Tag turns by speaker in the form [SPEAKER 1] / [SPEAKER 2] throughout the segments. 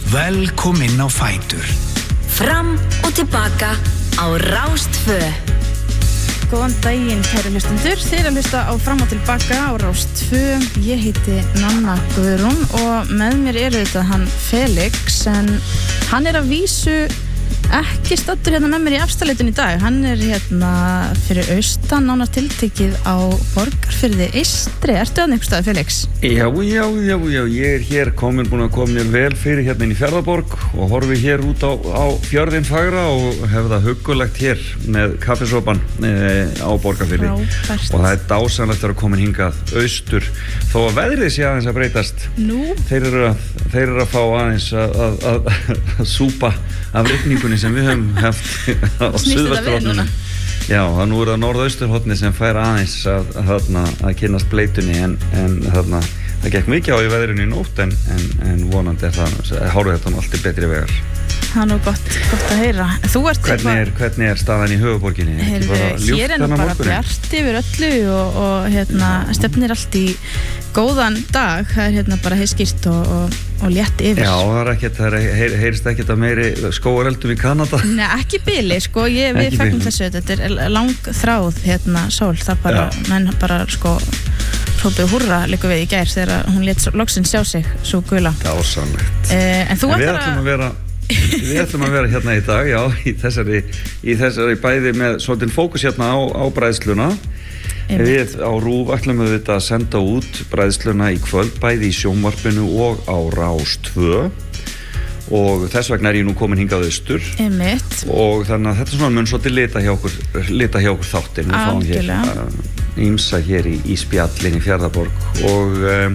[SPEAKER 1] Velkomin á Fætur.
[SPEAKER 2] Fram og tilbaka á Rás 2.
[SPEAKER 3] Góðan daginn, kæru hlustundur. Þeir að hlusta á Fram og tilbaka á Rás 2. Ég heiti Nanna Guðrún og með mér þetta hann Felix, en hann að vísu ekki staddur hérna með mér í Efstaleitinu í dag. Hann hérna fyrir austan, nánar tiltekið á Borgarfirði Eystri. Ertu að einhver stað, Felix?
[SPEAKER 4] Já, ég hér búin að koma mér vel fyrir hérna inn í Fjarðarborg og horfi hér út á fjörðinn fagra og hef það huggulegt hér með kaffisopan á Borgarfirði.
[SPEAKER 3] Frábært.
[SPEAKER 4] Og það dásamlegt að koma hingað austur þó að veðrið sé aðeins að breytast.
[SPEAKER 3] Nú?
[SPEAKER 4] Þeir eru að fá aðeins að súpa af rigningunni sem við höfum haft á suðvesturhorninu. Já, það nú það norðausturhornið sem fær aðeins að kynnast bleitunni en það gekk mikið á í veðrinu í nótt en vonandi hárið þetta alltaf betri vegar.
[SPEAKER 3] Það nú gott að heyra. Þú ert
[SPEAKER 4] Hvernig staðan í höfuðborginni?
[SPEAKER 3] Hér bara bjart yfir öllu og stefnir allt í góðan dag. Það bara heiskýrt og létt yfir.
[SPEAKER 4] Já, það heyrist ekkert að meiri skógareldum í Kanada.
[SPEAKER 3] Nei, ekki bili, sko. Við fegnum þessu. Þetta langþráð sól. Það menn hrópuðu húrra líka við í gær þegar hún lét loksins sjá sig svo gula.
[SPEAKER 4] Dásamlegt.
[SPEAKER 3] En þú
[SPEAKER 4] Við ætlum að vera hérna í dag, já, í þessari bæði með svolítinn fókus hérna á bræðsluna. Við á RÚV ætlum við að senda út bræðsluna í kvöld, bæði í sjónvarpinu og á Rás 2. Og þess vegna ég nú komin hingað austur.
[SPEAKER 3] Einmitt.
[SPEAKER 4] Og þannig að þetta mun svolítið lita hjá okkur þáttir. Við fáum hér ýmsa hér í spjallinni í Fjarðarborg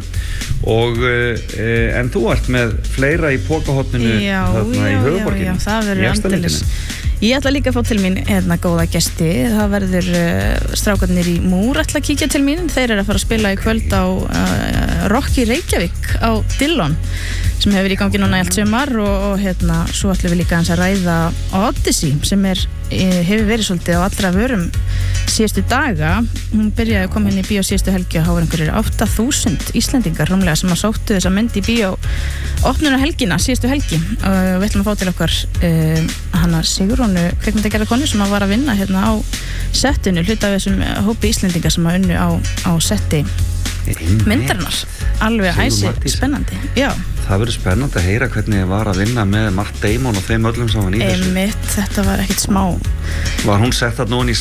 [SPEAKER 4] en þú ert með fleira í pokahotninu þarna í höfuðborginni.
[SPEAKER 3] Já, það verður aldeilis. Ég ætla líka að fá til mín góða gesti. Það verður strákarnir í Múr ætla að kíkja til mín. Þeir eru að fara að spila í kvöld á Rock í Reykjavík á Dillon sem hefur í gangi núna í allt sumar og svo ætlum við líka að ræða Odyssey sem hefur verið svolítið á allra vörum síðustu daga. Hún byrjaði að koma inn í bíó síðustu helgi og hafa einhverjir 8.000 Íslendingar rúmlega sem að sóttu þessa mynd í bíó opnuna helgina, síðustu helgi og við ætlum að fá til okkar hana Sigurrónu kvikmyndagerðarkonu sem að var að vinna á settinu, hluta af þessum hópi Íslendingar sem að unnu á setti myndarinnar. Alveg spennandi. Já.
[SPEAKER 4] Það verður spennandi að heyra hvernig ég var að vinna með Matt Damon og þeim öllum sem var í þessu.
[SPEAKER 3] Einmitt, þetta var ekkert smá.
[SPEAKER 4] Var hún sett þarna ofan í